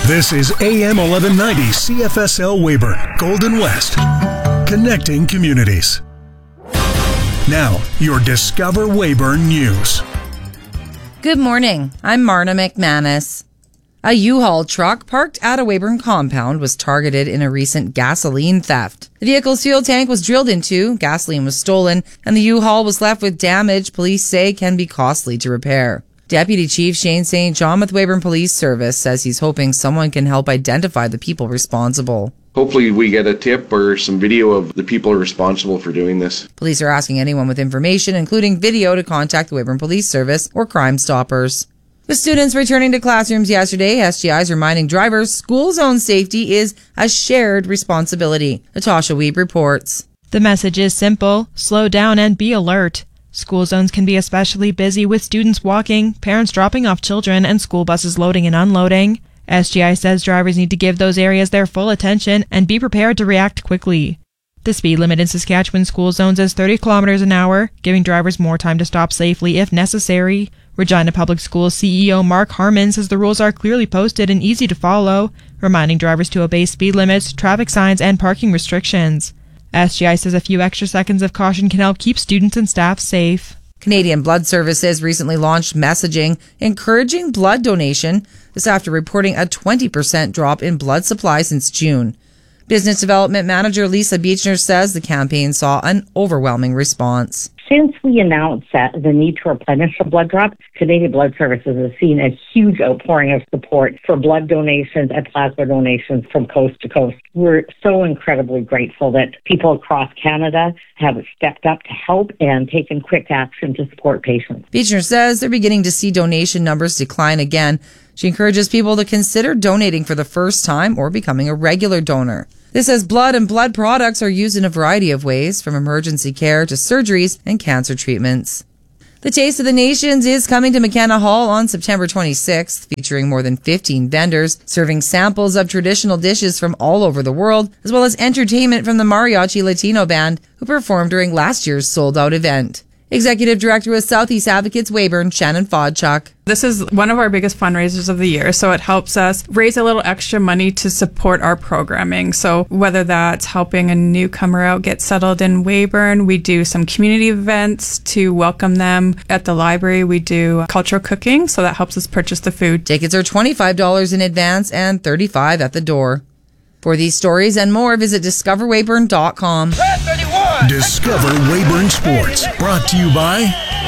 This is AM 1190 CFSL Weyburn, Golden West, connecting communities. Now, your Discover Weyburn News. Good morning. I'm Marna McManus. A U-Haul truck parked at a Weyburn compound was targeted in a recent gasoline theft. The vehicle's fuel tank was drilled into, gasoline was stolen, and the U-Haul was left with damage police say can be costly to repair. Deputy Chief Shane St. John with Weyburn Police Service says he's hoping someone can help identify the people responsible. Hopefully we get a tip or some video of the people responsible for doing this. Police are asking anyone with information, including video, to contact the Weyburn Police Service or Crime Stoppers. With students returning to classrooms yesterday, SGI is reminding drivers school zone safety is a shared responsibility. Natasha Weeb reports. The message is simple: slow down and be alert. School zones can be especially busy with students walking, parents dropping off children, and school buses loading and unloading. SGI says drivers need to give those areas their full attention and be prepared to react quickly. The speed limit in Saskatchewan school zones is 30 kilometers an hour, giving drivers more time to stop safely if necessary. Regina Public Schools CEO Mark Harmon says the rules are clearly posted and easy to follow, reminding drivers to obey speed limits, traffic signs, and parking restrictions. SGI says a few extra seconds of caution can help keep students and staff safe. Canadian Blood Services recently launched messaging encouraging blood donation, this after reporting a 20% drop in blood supply since June. Business Development Manager Lisa Beechner says the campaign saw an overwhelming response. Since we announced the need to replenish the blood drop, Canadian Blood Services has seen a huge outpouring of support for blood donations and plasma donations from coast to coast. We're so incredibly grateful that people across Canada have stepped up to help and taken quick action to support patients. Beechner says they're beginning to see donation numbers decline again. She encourages people to consider donating for the first time or becoming a regular donor. This says blood and blood products are used in a variety of ways, from emergency care to surgeries and cancer treatments. The Taste of the Nations is coming to McKenna Hall on September 26th, featuring more than 15 vendors, serving samples of traditional dishes from all over the world, as well as entertainment from the Mariachi Latino Band, who performed during last year's sold-out event. Executive Director with Southeast Advocates Weyburn, Shannon Fodchuk. This is one of our biggest fundraisers of the year, so it helps us raise a little extra money to support our programming. So whether that's helping a newcomer out get settled in Weyburn, we do some community events to welcome them. At the library, we do cultural cooking, so that helps us purchase the food. Tickets are $25 in advance and $35 at the door. For these stories and more, visit discoverweyburn.com. Discover Weyburn Sports, brought to you by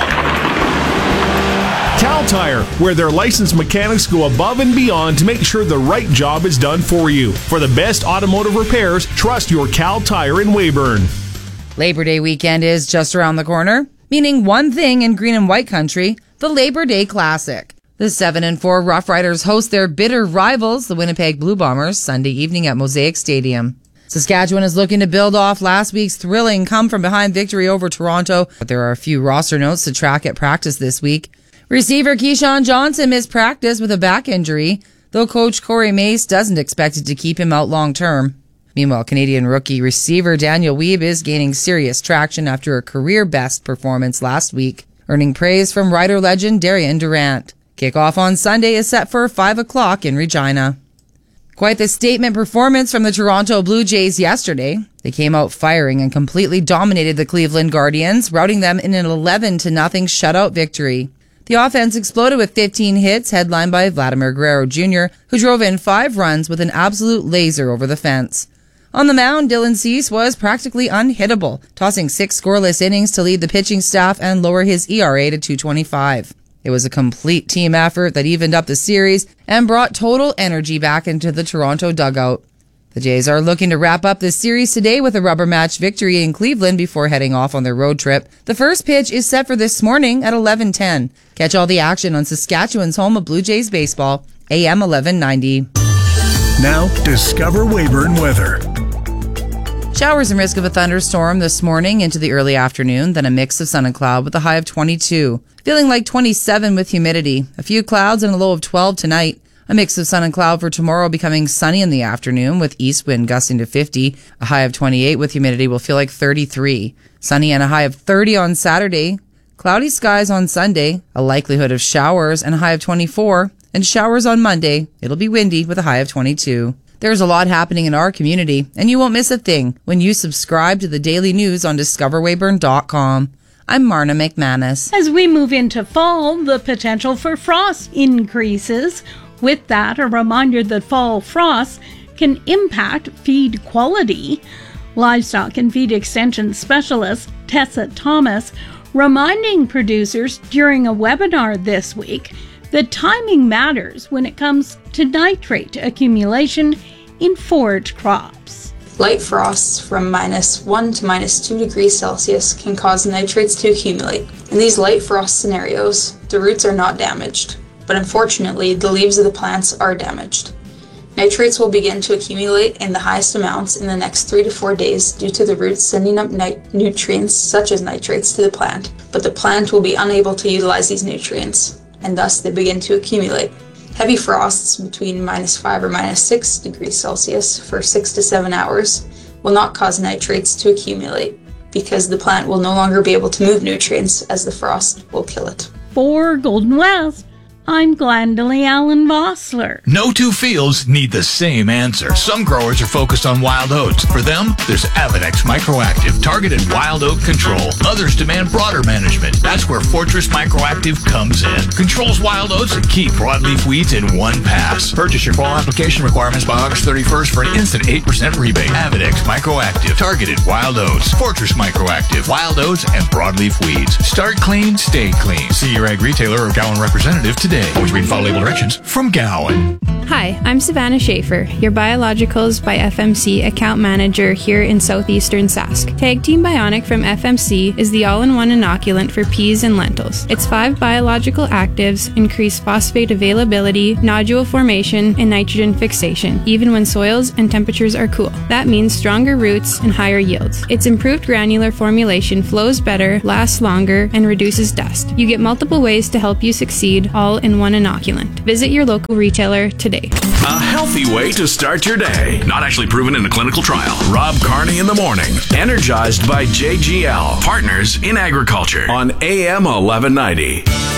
Cal Tire, where their licensed mechanics go above and beyond to make sure the right job is done for you. For the best automotive repairs, trust your Cal Tire in Weyburn. Labor Day weekend is just around the corner, meaning one thing in green and white country, the Labor Day Classic. The 7-4 Rough Riders host their bitter rivals, the Winnipeg Blue Bombers, Sunday evening at Mosaic Stadium. Saskatchewan is looking to build off last week's thrilling come-from-behind victory over Toronto, but there are a few roster notes to track at practice this week. Receiver Keyshawn Johnson missed practice with a back injury, though coach Corey Mace doesn't expect it to keep him out long-term. Meanwhile, Canadian rookie receiver Daniel Weeb is gaining serious traction after a career-best performance last week, earning praise from Rider legend Darian Durant. Kickoff on Sunday is set for 5 o'clock in Regina. Quite the statement performance from the Toronto Blue Jays yesterday. They came out firing and completely dominated the Cleveland Guardians, routing them in an 11-0 shutout victory. The offense exploded with 15 hits, headlined by Vladimir Guerrero Jr., who drove in 5 runs with an absolute laser over the fence. On the mound, Dylan Cease was practically unhittable, tossing 6 scoreless innings to lead the pitching staff and lower his ERA to 2.25. It was a complete team effort that evened up the series and brought total energy back into the Toronto dugout. The Jays are looking to wrap up this series today with a rubber match victory in Cleveland before heading off on their road trip. The first pitch is set for this morning at 11:10. Catch all the action on Saskatchewan's home of Blue Jays baseball, AM 1190. Now, Discover Weyburn weather. Showers and risk of a thunderstorm this morning into the early afternoon, then a mix of sun and cloud with a high of 22. Feeling like 27 with humidity. A few clouds and a low of 12 tonight. A mix of sun and cloud for tomorrow, becoming sunny in the afternoon with east wind gusting to 50. A high of 28 with humidity will feel like 33. Sunny and a high of 30 on Saturday. Cloudy skies on Sunday, a likelihood of showers and a high of 24, and showers on Monday. It'll be windy with a high of 22. There's a lot happening in our community, and you won't miss a thing when you subscribe to the daily news on discoverweyburn.com. I'm Marna McManus. As we move into fall, the potential for frost increases. With that, a reminder that fall frost can impact feed quality. Livestock and feed extension specialist Tessa Thomas reminding producers during a webinar this week that timing matters when it comes to nitrate accumulation in forage crops. Light frosts from -1 to -2 degrees Celsius can cause nitrates to accumulate. In these light frost scenarios, the roots are not damaged, but unfortunately the leaves of the plants are damaged. Nitrates will begin to accumulate in the highest amounts in the next 3 to 4 days due to the roots sending up nutrients such as nitrates to the plant, but the plant will be unable to utilize these nutrients, and thus they begin to accumulate. Heavy frosts between -5 or -6 degrees Celsius for 6 to 7 hours will not cause nitrates to accumulate because the plant will no longer be able to move nutrients as the frost will kill it. For Golden West, I'm Glendalee Allen Vossler. No two fields need the same answer. Some growers are focused on wild oats. For them, there's Avenex Microactive, targeted wild oat control. Others demand broader management. That's where Fortress Microactive comes in. Controls wild oats and key broadleaf weeds in one pass. Purchase your fall application requirements by August 31st for an instant 8% rebate. Avenex Microactive, targeted wild oats. Fortress Microactive, wild oats and broadleaf weeds. Start clean, stay clean. See your ag retailer or Gowan representative today. Always read and follow label directions from Gowan. Hi, I'm Savannah Schaefer, your Biologicals by FMC account manager here in southeastern Sask. Tag Team Bionic from FMC is the all-in-one inoculant for peas and lentils. Its 5 biological actives increase phosphate availability, nodule formation, and nitrogen fixation, even when soils and temperatures are cool. That means stronger roots and higher yields. Its improved granular formulation flows better, lasts longer, and reduces dust. You get multiple ways to help you succeed, all in one inoculant. Visit your local retailer today. A healthy way to start your day. Not actually proven in a clinical trial. Rob Carney in the morning. Energized by JGL. Partners in Agriculture. On AM 1190.